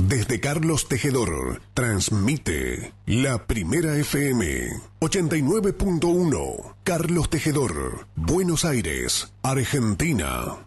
Desde Carlos Tejedor, transmite La Primera FM 89.1, Carlos Tejedor, Buenos Aires, Argentina.